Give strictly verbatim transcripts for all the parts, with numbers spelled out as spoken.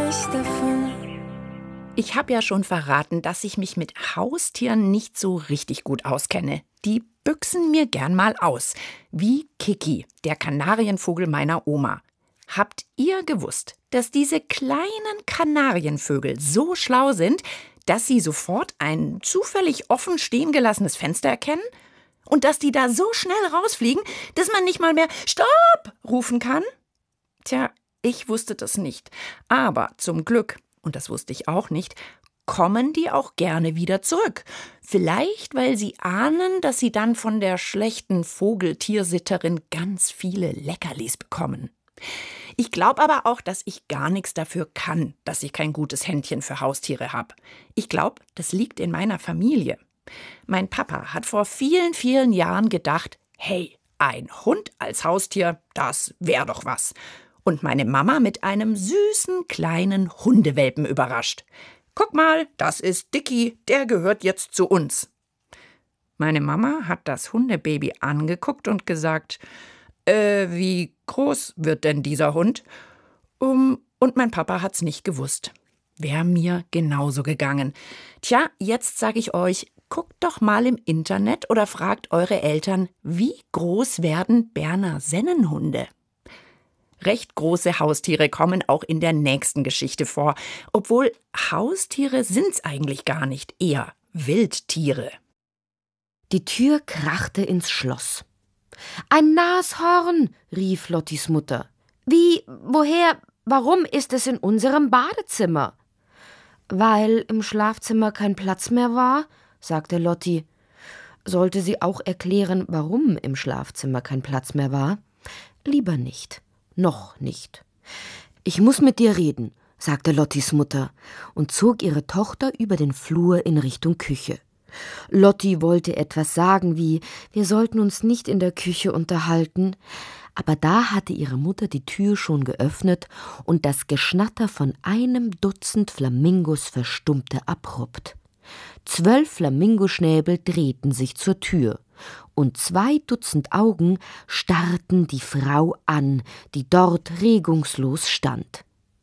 nicht davon. Ich habe ja schon verraten, dass ich mich mit Haustieren nicht so richtig gut auskenne. Die büchsen mir gern mal aus. Wie Kiki, der Kanarienvogel meiner Oma. Habt ihr gewusst, dass diese kleinen Kanarienvögel so schlau sind, dass sie sofort ein zufällig offen stehen gelassenes Fenster erkennen? Und dass die da so schnell rausfliegen, dass man nicht mal mehr »Stopp!« rufen kann? Tja, ich wusste das nicht. Aber zum Glück, und das wusste ich auch nicht, kommen die auch gerne wieder zurück. Vielleicht, weil sie ahnen, dass sie dann von der schlechten Vogeltiersitterin ganz viele Leckerlis bekommen. Ich glaube aber auch, dass ich gar nichts dafür kann, dass ich kein gutes Händchen für Haustiere habe. Ich glaube, das liegt in meiner Familie. Mein Papa hat vor vielen, vielen Jahren gedacht, hey, ein Hund als Haustier, das wäre doch was. Und meine Mama mit einem süßen kleinen Hundewelpen überrascht. Guck mal, das ist Dicky, der gehört jetzt zu uns. Meine Mama hat das Hundebaby angeguckt und gesagt, äh, wie groß wird denn dieser Hund? Um, und mein Papa hat's nicht gewusst. Wäre mir genauso gegangen. Tja, jetzt sage ich euch, guckt doch mal im Internet oder fragt eure Eltern, wie groß werden Berner Sennenhunde? Recht große Haustiere kommen auch in der nächsten Geschichte vor. Obwohl Haustiere sind's eigentlich gar nicht, eher Wildtiere. Die Tür krachte ins Schloss. »Ein Nashorn«, rief Lottis Mutter. »Wie, woher, warum ist es in unserem Badezimmer?« »Weil im Schlafzimmer kein Platz mehr war«, sagte Lotti. Sollte sie auch erklären, warum im Schlafzimmer kein Platz mehr war? Lieber nicht. Noch nicht. »Ich muss mit dir reden«, sagte Lottis Mutter und zog ihre Tochter über den Flur in Richtung Küche. Lotti wollte etwas sagen wie, wir sollten uns nicht in der Küche unterhalten, aber da hatte ihre Mutter die Tür schon geöffnet und das Geschnatter von einem Dutzend Flamingos verstummte abrupt. Zwölf Flamingoschnäbel drehten sich zur Tür und zwei Dutzend Augen starrten die Frau an, die dort regungslos stand.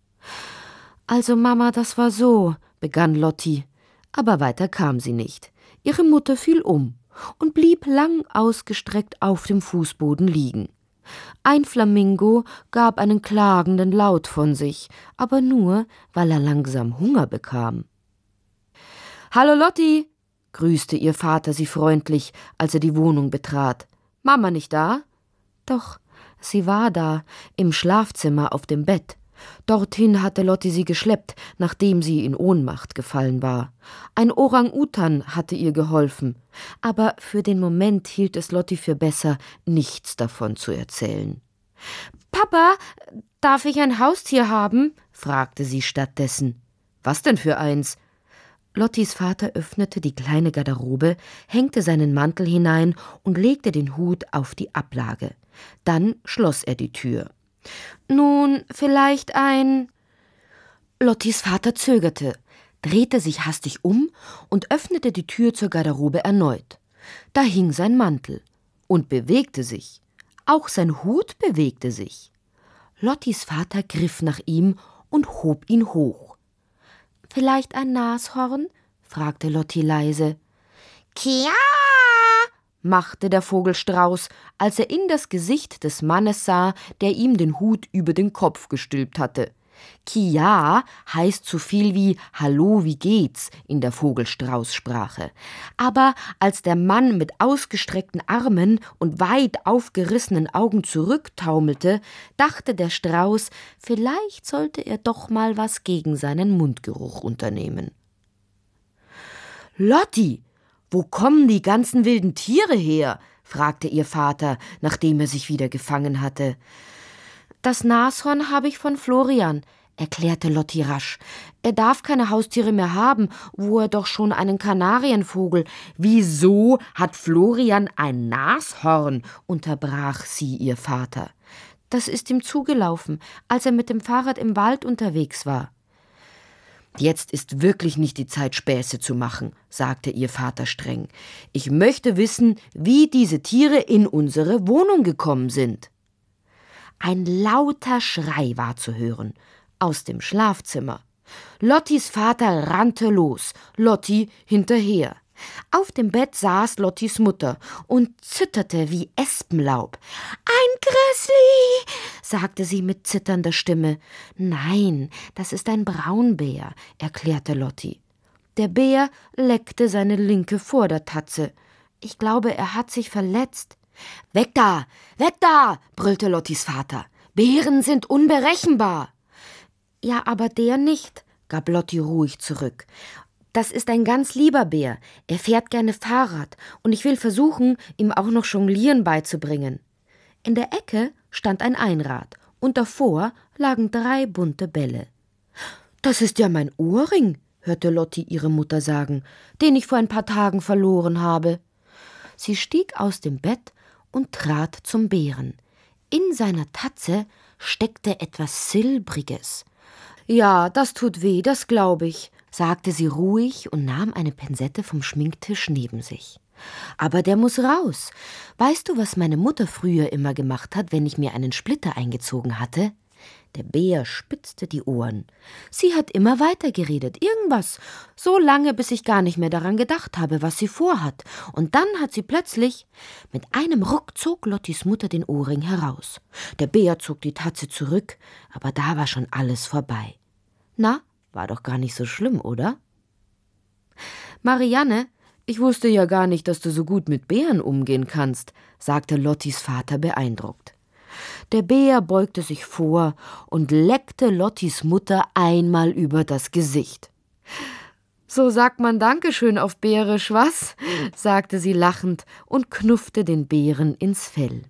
»Also Mama, das war so«, begann Lotti, aber weiter kam sie nicht. Ihre Mutter fiel um und blieb lang ausgestreckt auf dem Fußboden liegen. Ein Flamingo gab einen klagenden Laut von sich, aber nur, weil er langsam Hunger bekam. »Hallo Lotti«, grüßte ihr Vater sie freundlich, als er die Wohnung betrat. »Mama nicht da?« Doch, sie war da, im Schlafzimmer auf dem Bett. Dorthin hatte Lotti sie geschleppt, nachdem sie in Ohnmacht gefallen war. Ein Orang-Utan hatte ihr geholfen, aber für den Moment hielt es Lotti für besser, nichts davon zu erzählen. »Papa, darf ich ein Haustier haben?« fragte sie stattdessen. »Was denn für eins?« Lottis Vater öffnete die kleine Garderobe, hängte seinen Mantel hinein und legte den Hut auf die Ablage. Dann schloss er die Tür. »Nun, vielleicht ein...« Lottis Vater zögerte, drehte sich hastig um und öffnete die Tür zur Garderobe erneut. Da hing sein Mantel und bewegte sich. Auch sein Hut bewegte sich. Lottis Vater griff nach ihm und hob ihn hoch. »Vielleicht ein Nashorn?« fragte Lotti leise. »Kia!« machte der Vogelstrauß, als er in das Gesicht des Mannes sah, der ihm den Hut über den Kopf gestülpt hatte. Kia heißt so viel wie »Hallo, wie geht's« in der Vogelstraußsprache. Aber als der Mann mit ausgestreckten Armen und weit aufgerissenen Augen zurücktaumelte, dachte der Strauß, vielleicht sollte er doch mal was gegen seinen Mundgeruch unternehmen. »Lotti, wo kommen die ganzen wilden Tiere her?« fragte ihr Vater, nachdem er sich wieder gefangen hatte. »Das Nashorn habe ich von Florian«, erklärte Lotti rasch. »Er darf keine Haustiere mehr haben, wo er doch schon einen Kanarienvogel.« »Wieso hat Florian ein Nashorn?« unterbrach sie ihr Vater. »Das ist ihm zugelaufen, als er mit dem Fahrrad im Wald unterwegs war.« »Jetzt ist wirklich nicht die Zeit, Späße zu machen«, sagte ihr Vater streng. »Ich möchte wissen, wie diese Tiere in unsere Wohnung gekommen sind.« Ein lauter Schrei war zu hören. aus dem Schlafzimmer. Lottis Vater rannte los, Lotti hinterher. Auf dem Bett saß Lottis Mutter und zitterte wie Espenlaub. »Ein Grizzly«, sagte sie mit zitternder Stimme. »Nein, das ist ein Braunbär«, erklärte Lotti. Der Bär leckte seine linke Vordertatze. Ich glaube, er hat sich verletzt. »Weg da, weg da«, brüllte Lottis Vater. »Bären sind unberechenbar.« »Ja, aber der nicht«, gab Lotti ruhig zurück. »Das ist ein ganz lieber Bär. Er fährt gerne Fahrrad und ich will versuchen, ihm auch noch Jonglieren beizubringen.« In der Ecke stand ein Einrad und davor lagen drei bunte Bälle. »Das ist ja mein Ohrring«, hörte Lotti ihre Mutter sagen, »den ich vor ein paar Tagen verloren habe.« Sie stieg aus dem Bett und trat zum Bären. In seiner Tatze steckte etwas Silbriges. »Ja, das tut weh, das glaube ich«, sagte sie ruhig und nahm eine Pinzette vom Schminktisch neben sich. »Aber der muss raus. Weißt du, was meine Mutter früher immer gemacht hat, wenn ich mir einen Splitter eingezogen hatte?« Der Bär spitzte die Ohren. »Sie hat immer weitergeredet, irgendwas, so lange, bis ich gar nicht mehr daran gedacht habe, was sie vorhat. Und dann hat sie plötzlich...« Mit einem Ruck zog Lottis Mutter den Ohrring heraus. Der Bär zog die Tatze zurück, aber da war schon alles vorbei. »Na, war doch gar nicht so schlimm, oder?« »Marianne, ich wusste ja gar nicht, dass du so gut mit Bären umgehen kannst«, sagte Lottis Vater beeindruckt. Der Bär beugte sich vor und leckte Lottis Mutter einmal über das Gesicht. »So sagt man Dankeschön auf Bärisch, was?«, sagte sie lachend und knuffte den Bären ins Fell.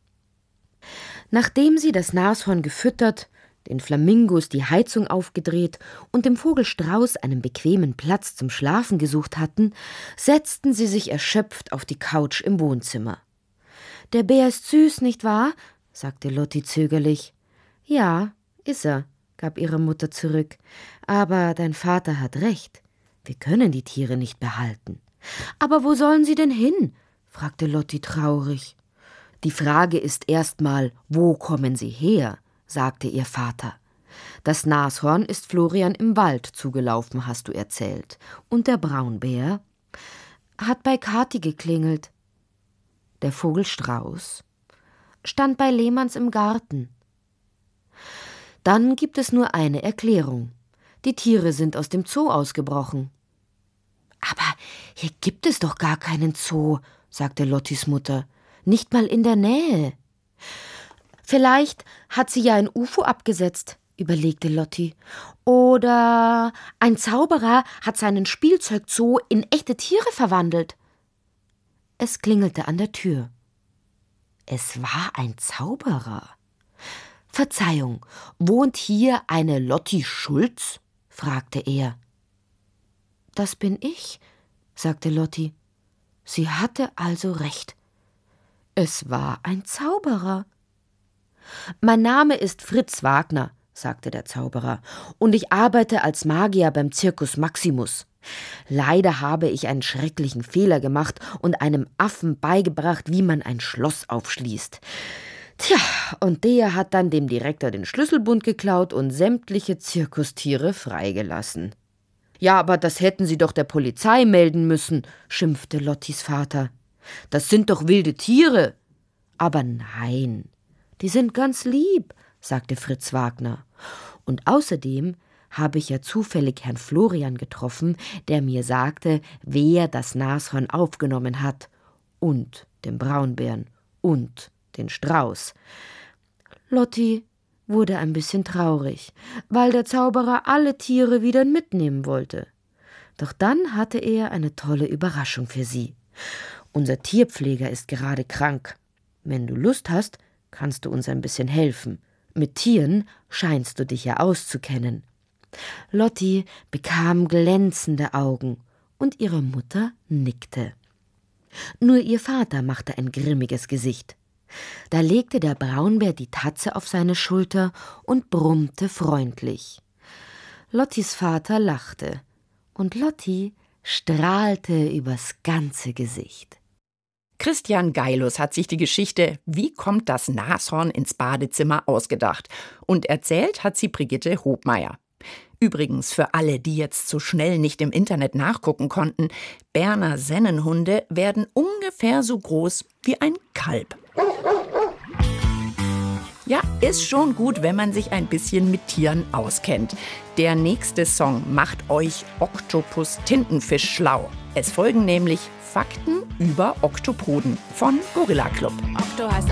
Nachdem sie das Nashorn gefüttert, den Flamingos die Heizung aufgedreht und dem Vogel Strauß einen bequemen Platz zum Schlafen gesucht hatten, setzten sie sich erschöpft auf die Couch im Wohnzimmer. »Der Bär ist süß, nicht wahr?«, sagte Lotti zögerlich. »Ja, ist er«, gab ihre Mutter zurück. »Aber dein Vater hat recht. Wir können die Tiere nicht behalten.« »Aber wo sollen sie denn hin?«, fragte Lotti traurig. »Die Frage ist erstmal, wo kommen sie her?«, sagte ihr Vater. »Das Nashorn ist Florian im Wald zugelaufen, hast du erzählt. Und der Braunbär?« »Hat bei Kathi geklingelt.« »Der Vogel Strauß?« »Stand bei Lehmanns im Garten.« »Dann gibt es nur eine Erklärung. Die Tiere sind aus dem Zoo ausgebrochen.« »Aber hier gibt es doch gar keinen Zoo«, sagte Lottis Mutter. »Nicht mal in der Nähe.« »Vielleicht hat sie ja ein U F O abgesetzt«, überlegte Lotti. »Oder ein Zauberer hat seinen Spielzeugzoo in echte Tiere verwandelt.« Es klingelte an der Tür. Es war ein Zauberer. »Verzeihung, wohnt hier eine Lotti Schulz?«, fragte er. »Das bin ich«, sagte Lotti. Sie hatte also recht. Es war ein Zauberer. »Mein Name ist Fritz Wagner«, sagte der Zauberer, »und ich arbeite als Magier beim Circus Maximus. Leider habe ich einen schrecklichen Fehler gemacht und einem Affen beigebracht, wie man ein Schloss aufschließt. Tja, und der hat dann dem Direktor den Schlüsselbund geklaut und sämtliche Zirkustiere freigelassen.« »Ja, aber das hätten Sie doch der Polizei melden müssen«, schimpfte Lottis Vater. »Das sind doch wilde Tiere.« »Aber nein, die sind ganz lieb«, sagte Fritz Wagner. »Und außerdem habe ich ja zufällig Herrn Florian getroffen, der mir sagte, wer das Nashorn aufgenommen hat. Und den Braunbären und den Strauß.« Lotti wurde ein bisschen traurig, weil der Zauberer alle Tiere wieder mitnehmen wollte. Doch dann hatte er eine tolle Überraschung für sie. »Unser Tierpfleger ist gerade krank. Wenn du Lust hast, kannst du uns ein bisschen helfen. Mit Tieren scheinst du dich ja auszukennen.« Lotti bekam glänzende Augen und ihre Mutter nickte. Nur ihr Vater machte ein grimmiges Gesicht. Da legte der Braunbär die Tatze auf seine Schulter und brummte freundlich. Lottis Vater lachte und Lotti strahlte übers ganze Gesicht. Christian Geilus hat sich die Geschichte »Wie kommt das Nashorn ins Badezimmer?« ausgedacht. Und erzählt hat sie Brigitte Hobmeier. Übrigens für alle, die jetzt so schnell nicht im Internet nachgucken konnten, Berner Sennenhunde werden ungefähr so groß wie ein Kalb. Ja, ist schon gut, wenn man sich ein bisschen mit Tieren auskennt. Der nächste Song macht euch Oktopus-Tintenfisch schlau. Es folgen nämlich Fakten über Oktopoden von Gorilla Club. Okto heißt